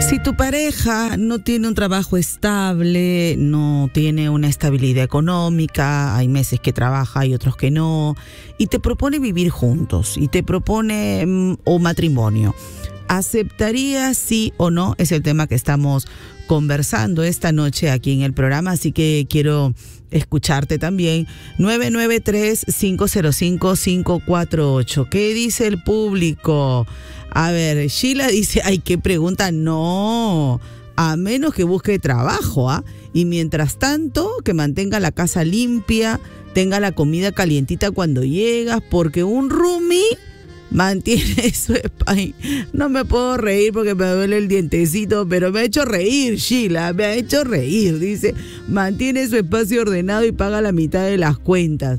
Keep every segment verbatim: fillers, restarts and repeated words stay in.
Si tu pareja no tiene un trabajo estable, no tiene una estabilidad económica, hay meses que trabaja y otros que no, y te propone vivir juntos, y te propone mm, o matrimonio, ¿aceptarías sí o no? Es el tema que estamos conversando esta noche aquí en el programa, así que quiero escucharte también. Nueve nueve tres, cinco cero cinco, cinco cuatro ocho. ¿Qué dice el público? A ver, Sheila dice, ay, qué pregunta. No, a menos que busque trabajo, ¿ah? Y mientras tanto, que mantenga la casa limpia, tenga la comida calientita cuando llegas, porque un roomie mantiene su espacio. No me puedo reír porque me duele el dientecito, pero me ha hecho reír, Sheila, me ha hecho reír. Dice, mantiene su espacio ordenado y paga la mitad de las cuentas.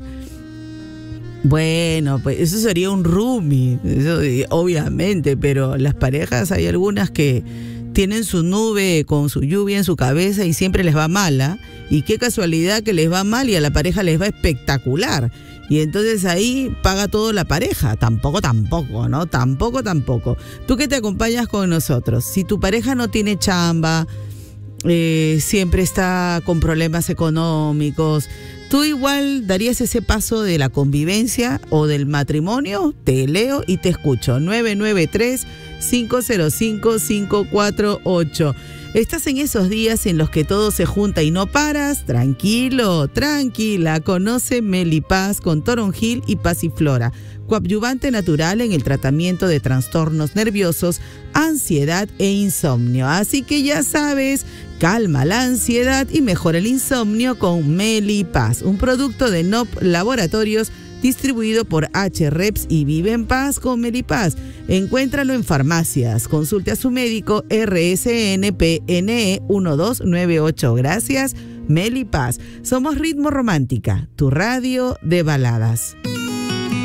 Bueno, pues eso sería un roomie, eso, obviamente, pero las parejas hay algunas que tienen su nube con su lluvia en su cabeza y siempre les va mala. Y qué casualidad que les va mal y a la pareja les va espectacular. Y entonces ahí paga todo la pareja. Tampoco, tampoco, ¿no? Tampoco, tampoco. Tú que te acompañas con nosotros, si tu pareja no tiene chamba, eh, siempre está con problemas económicos, ¿tú igual darías ese paso de la convivencia o del matrimonio? Te leo y te escucho. nueve nueve tres, cinco cero cinco, cinco cuatro ocho. ¿Estás en esos días en los que todo se junta y no paras? Tranquilo, tranquila. Conoce Melipaz con toronjil y pasiflora, coadyuvante natural en el tratamiento de trastornos nerviosos, ansiedad e insomnio. Así que ya sabes, calma la ansiedad y mejora el insomnio con Melipaz, un producto de N O P Laboratorios distribuido por H R E P S y Vive en Paz con Melipaz. Encuéntralo en farmacias. Consulte a su médico R S N P N E uno dos nueve ocho. Gracias, Melipaz. Somos Ritmo Romántica, tu radio de baladas.